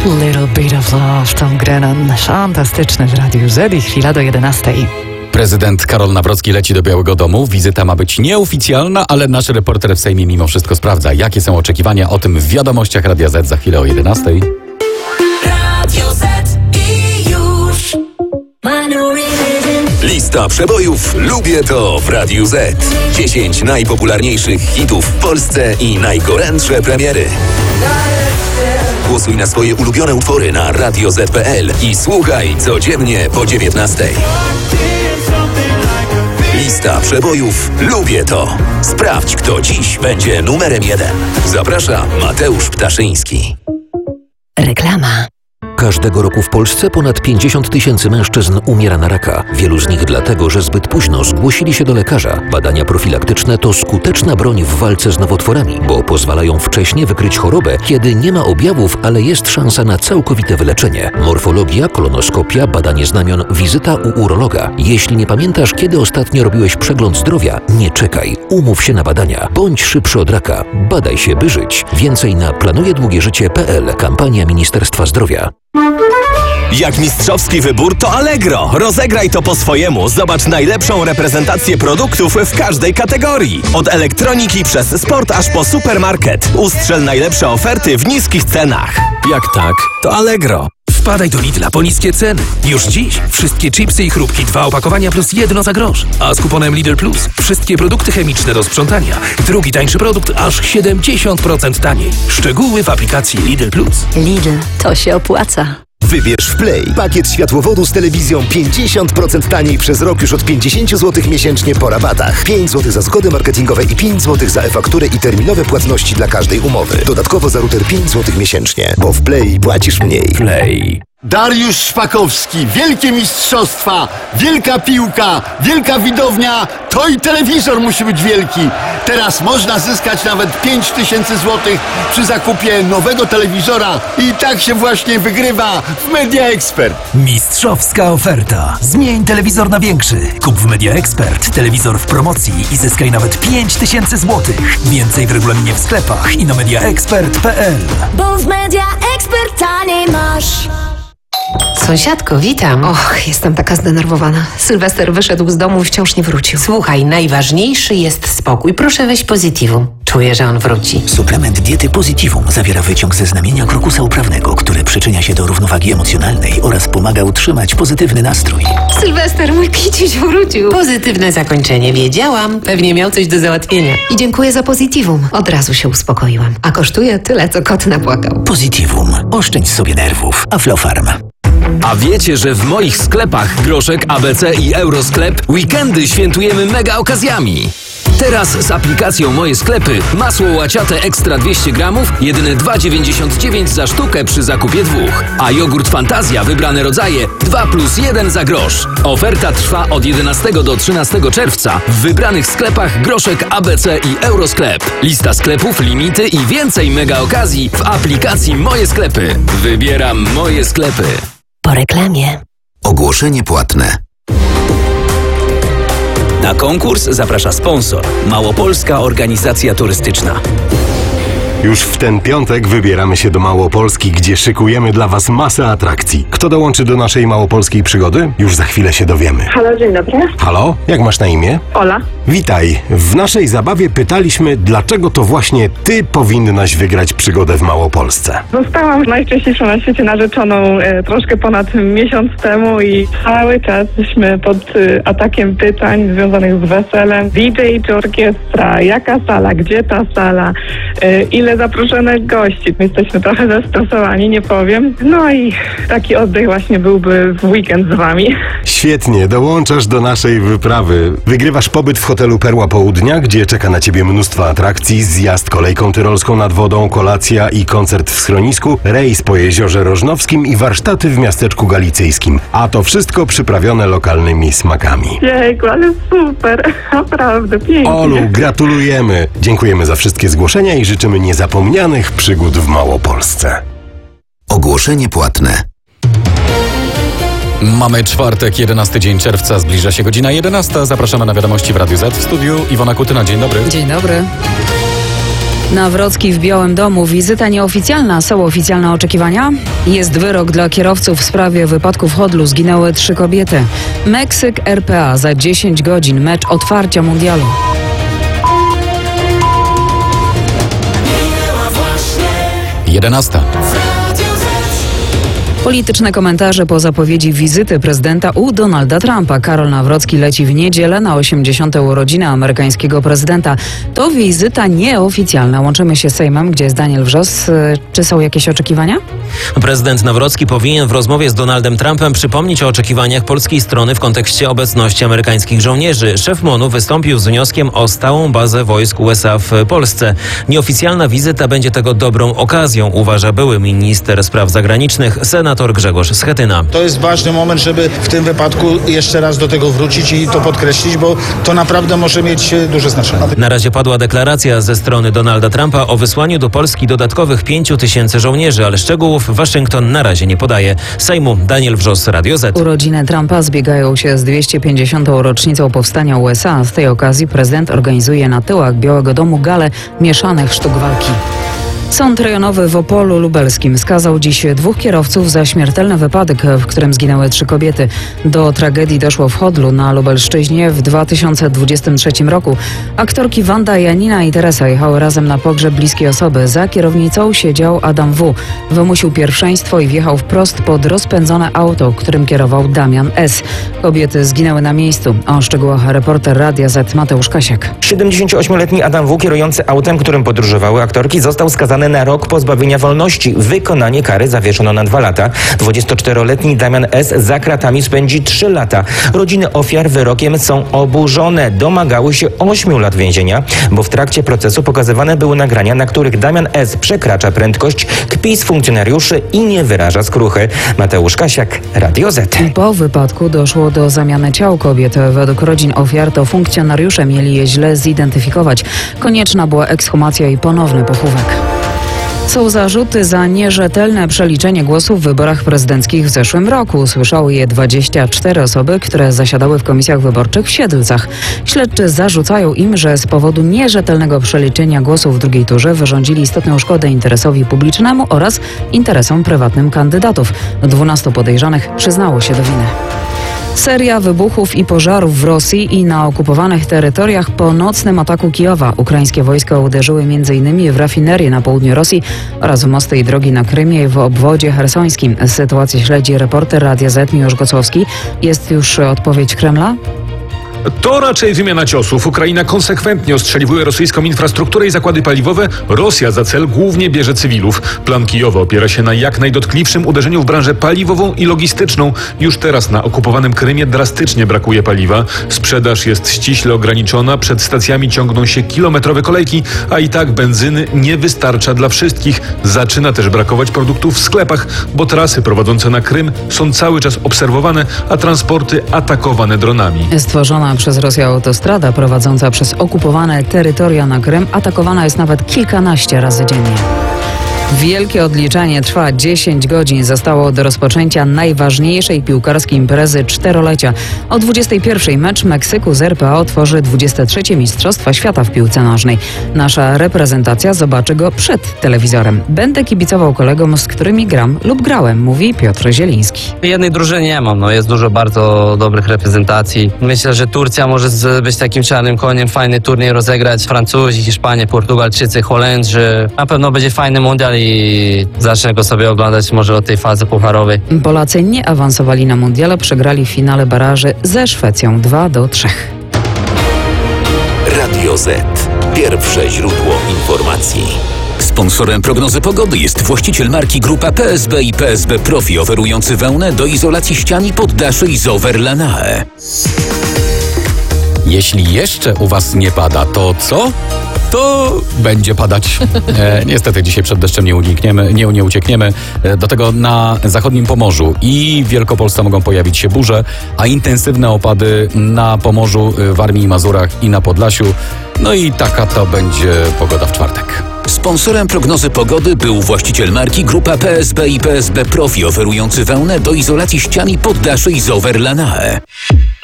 Little Bit of Love, Tom Grennan. Fantastyczny w Radiu Z i chwila do 11. Prezydent Karol Nawrocki leci do Białego Domu. Wizyta ma być nieoficjalna, ale nasz reporter w Sejmie mimo wszystko sprawdza, jakie są oczekiwania. O tym w wiadomościach Radia Z za chwilę o 11. Radio Z i już. Lista przebojów Lubię to w Radiu Z. 10 najpopularniejszych hitów w Polsce i najgorętsze premiery. Głosuj na swoje ulubione utwory na radioz.pl i słuchaj codziennie po 19. Lista przebojów Lubię to. Sprawdź, kto dziś będzie numerem 1. Zaprasza Mateusz Ptaszyński. Reklama. Każdego roku w Polsce ponad 50 000 mężczyzn umiera na raka. Wielu z nich dlatego, że zbyt późno zgłosili się do lekarza. Badania profilaktyczne to skuteczna broń w walce z nowotworami, bo pozwalają wcześnie wykryć chorobę, kiedy nie ma objawów, ale jest szansa na całkowite wyleczenie. Morfologia, kolonoskopia, badanie znamion, wizyta u urologa. Jeśli nie pamiętasz, kiedy ostatnio robiłeś przegląd zdrowia, nie czekaj. Umów się na badania. Bądź szybszy od raka. Badaj się, by żyć. Więcej na planujedługieżycie.pl. Kampania Ministerstwa Zdrowia. Jak mistrzowski wybór, to Allegro. Rozegraj to po swojemu. Zobacz najlepszą reprezentację produktów w każdej kategorii. Od elektroniki przez sport aż po supermarket. Ustrzel najlepsze oferty w niskich cenach. Jak tak, to Allegro. Wpadaj do Lidla po niskie ceny. Już dziś wszystkie chipsy i chrupki 2 opakowania plus 1 za grosz. A z kuponem Lidl Plus wszystkie produkty chemiczne do sprzątania. Drugi tańszy produkt aż 70% taniej. Szczegóły w aplikacji Lidl Plus. Lidl, to się opłaca. Wybierz w Play pakiet światłowodu z telewizją 50% taniej przez rok już od 50 zł miesięcznie po rabatach. 5 zł za zgody marketingowe i 5 zł za e-fakturę i terminowe płatności dla każdej umowy. Dodatkowo za router 5 zł miesięcznie, bo w Play płacisz mniej. Play. Dariusz Szpakowski, wielkie mistrzostwa, wielka piłka, wielka widownia, to i telewizor musi być wielki. Teraz można zyskać nawet 5000 zł przy zakupie nowego telewizora i tak się właśnie wygrywa w Media Expert. Mistrzowska oferta. Zmień telewizor na większy. Kup w Media Expert telewizor w promocji i zyskaj nawet 5000 zł. Więcej w regulaminie w sklepach i na mediaexpert.pl. Bo w Media Expert taniej masz. Sąsiadko, witam. Och, jestem taka zdenerwowana. Sylwester wyszedł z domu i wciąż nie wrócił. Słuchaj, najważniejszy jest spokój. Proszę weź Positivum. Czuję, że on wróci. Suplement diety Positivum zawiera wyciąg ze znamienia krokusa uprawnego, który przyczynia się do równowagi emocjonalnej oraz pomaga utrzymać pozytywny nastrój. Sylwester, mój kiciuś wrócił. Pozytywne zakończenie, wiedziałam. Pewnie miał coś do załatwienia. I dziękuję za Positivum. Od razu się uspokoiłam. A kosztuje tyle, co kot napłakał. Positivum. Oszczędź sobie nerwów. Aflofarm. A wiecie, że w moich sklepach Groszek, ABC i Eurosklep weekendy świętujemy mega okazjami. Teraz z aplikacją Moje Sklepy masło łaciate ekstra 200 gramów, jedyne 2,99 za sztukę przy zakupie 2. A jogurt Fantazja wybrane rodzaje 2+1 za grosz. Oferta trwa od 11 do 13 czerwca w wybranych sklepach Groszek, ABC i Eurosklep. Lista sklepów, limity i więcej mega okazji w aplikacji Moje Sklepy. Wybieram Moje Sklepy. Po reklamie. Ogłoszenie płatne. Na konkurs zaprasza sponsor. Małopolska Organizacja Turystyczna. Już w ten piątek wybieramy się do Małopolski, gdzie szykujemy dla Was masę atrakcji. Kto dołączy do naszej małopolskiej przygody? Już za chwilę się dowiemy. Halo, dzień dobry. Halo, jak masz na imię? Ola. Witaj. W naszej zabawie pytaliśmy, dlaczego to właśnie Ty powinnaś wygrać przygodę w Małopolsce. Zostałam najszczęśliwszą na świecie narzeczoną troszkę ponad miesiąc temu i cały czas jesteśmy pod atakiem pytań związanych z weselem. DJ czy orkiestra? Jaka sala? Gdzie ta sala? Ile zaproszonych gości? Jesteśmy trochę zestresowani, nie powiem. No i taki oddech właśnie byłby w weekend z Wami. Świetnie, dołączasz do naszej wyprawy. Wygrywasz pobyt w hotelu Perła Południa, gdzie czeka na Ciebie mnóstwo atrakcji, zjazd kolejką tyrolską nad wodą, kolacja i koncert w schronisku, rejs po Jeziorze Rożnowskim i warsztaty w miasteczku galicyjskim. A to wszystko przyprawione lokalnymi smakami. Jejku, ale super, naprawdę pięknie. Olu, gratulujemy. Dziękujemy za wszystkie zgłoszenia i życzymy niezapomnianych przygód w Małopolsce. Ogłoszenie płatne. Mamy czwartek, 11 dzień czerwca, zbliża się godzina 11. Zapraszamy na wiadomości w Radiu Z. W studiu Iwona Kutyna. Dzień dobry. Dzień dobry. Nawrocki w Białym Domu. Wizyta nieoficjalna. Są oficjalne oczekiwania? Jest wyrok dla kierowców w sprawie wypadku w Hodlu. Zginęły 3 kobiety. Meksyk, RPA. Za 10 godzin mecz otwarcia mundialu. 11. Polityczne komentarze po zapowiedzi wizyty prezydenta u Donalda Trumpa. Karol Nawrocki leci w niedzielę na 80. urodziny amerykańskiego prezydenta. To wizyta nieoficjalna. Łączymy się z Sejmem, gdzie jest Daniel Wrzos. Czy są jakieś oczekiwania? Prezydent Nawrocki powinien w rozmowie z Donaldem Trumpem przypomnieć o oczekiwaniach polskiej strony w kontekście obecności amerykańskich żołnierzy. Szef MON-u wystąpił z wnioskiem o stałą bazę wojsk USA w Polsce. Nieoficjalna wizyta będzie tego dobrą okazją, uważa były minister spraw zagranicznych, senator Grzegorz Schetyna. To jest ważny moment, żeby w tym wypadku jeszcze raz do tego wrócić i to podkreślić, bo to naprawdę może mieć duże znaczenie. Na razie padła deklaracja ze strony Donalda Trumpa o wysłaniu do Polski dodatkowych 5 000 żołnierzy, ale szczegółów Waszyngton na razie nie podaje. Sejmu Daniel Wrzos, Radio Z. Urodziny Trumpa zbiegają się z 250. rocznicą powstania USA. Z tej okazji prezydent organizuje na tyłach Białego Domu galę mieszanych sztuk walki. Sąd rejonowy w Opolu Lubelskim skazał dziś 2 kierowców za śmiertelny wypadek, w którym zginęły 3 kobiety. Do tragedii doszło w Hodlu na Lubelszczyźnie w 2023 roku. Aktorki Wanda, Janina i Teresa jechały razem na pogrzeb bliskiej osoby. Za kierownicą siedział Adam W. Wymusił pierwszeństwo i wjechał wprost pod rozpędzone auto, którym kierował Damian S. Kobiety zginęły na miejscu. O szczegółach reporter Radia Z Mateusz Kasiak. 78-letni Adam W., kierujący autem, którym podróżowały aktorki, został skazany na rok pozbawienia wolności. Wykonanie kary zawieszono na 2 lata. 24-letni Damian S. za kratami spędzi 3 lata. Rodziny ofiar wyrokiem są oburzone. Domagały się 8 lat więzienia, bo w trakcie procesu pokazywane były nagrania, na których Damian S. przekracza prędkość, kpi z funkcjonariuszy i nie wyraża skruchy. Mateusz Kasiak, Radio Z. Po wypadku doszło do zamiany ciał kobiet. Według rodzin ofiar to funkcjonariusze mieli je źle zidentyfikować. Konieczna była ekshumacja i ponowny pochówek. Są zarzuty za nierzetelne przeliczenie głosów w wyborach prezydenckich w zeszłym roku. Usłyszały je 24 osoby, które zasiadały w komisjach wyborczych w Siedlcach. Śledczy zarzucają im, że z powodu nierzetelnego przeliczenia głosów w drugiej turze wyrządzili istotną szkodę interesowi publicznemu oraz interesom prywatnym kandydatów. 12 podejrzanych przyznało się do winy. Seria wybuchów i pożarów w Rosji i na okupowanych terytoriach po nocnym ataku Kijowa. Ukraińskie wojska uderzyły m.in. w rafinerię na południu Rosji oraz w mosty i drogi na Krymie i w obwodzie chersońskim. Sytuację śledzi reporter Radia Z Miłosz Gocłowski. Jest już odpowiedź Kremla? To raczej wymiana ciosów. Ukraina konsekwentnie ostrzeliwuje rosyjską infrastrukturę i zakłady paliwowe. Rosja za cel głównie bierze cywilów. Plan Kijowa opiera się na jak najdotkliwszym uderzeniu w branżę paliwową i logistyczną. Już teraz na okupowanym Krymie drastycznie brakuje paliwa. Sprzedaż jest ściśle ograniczona. Przed stacjami ciągną się kilometrowe kolejki, a i tak benzyny nie wystarcza dla wszystkich. Zaczyna też brakować produktów w sklepach, bo trasy prowadzące na Krym są cały czas obserwowane, a transporty atakowane dronami. Stworzona przez Rosję autostrada prowadząca przez okupowane terytoria na Krym atakowana jest nawet kilkanaście razy dziennie. Wielkie odliczanie trwa 10 godzin. Zostało do rozpoczęcia najważniejszej piłkarskiej imprezy 4-lecia. O 21:00 mecz Meksyku z RPA otworzy 23. Mistrzostwa Świata w piłce nożnej. Nasza reprezentacja zobaczy go przed telewizorem. Będę kibicował kolegom, z którymi gram lub grałem, mówi Piotr Zieliński. Jednej drużyny nie mam, jest dużo bardzo dobrych reprezentacji. Myślę, że Turcja może być takim czarnym koniem, fajny turniej rozegrać. Francuzi, Hiszpanie, Portugalczycy, Holendrzy. Na pewno będzie fajny mundial i zacznę go sobie oglądać może od tej fazy pucharowej. Polacy nie awansowali na mundial, przegrali w finale baraży ze Szwecją 2-3. Radio Z. Pierwsze źródło informacji. Sponsorem prognozy pogody jest właściciel marki Grupa PSB i PSB Profi, oferujący wełnę do izolacji ścian i poddaszy Isover Lanae. Jeśli jeszcze u was nie pada, to co? To będzie padać. Niestety dzisiaj przed deszczem nie uciekniemy. Do tego na zachodnim Pomorzu i w Wielkopolsce mogą pojawić się burze, a intensywne opady na Pomorzu, Warmii i Mazurach i na Podlasiu. No i taka to będzie pogoda w czwartek. Sponsorem prognozy pogody był właściciel marki Grupa PSB i PSB Profi, oferujący wełnę do izolacji ścian i poddaszy Isover Lanae.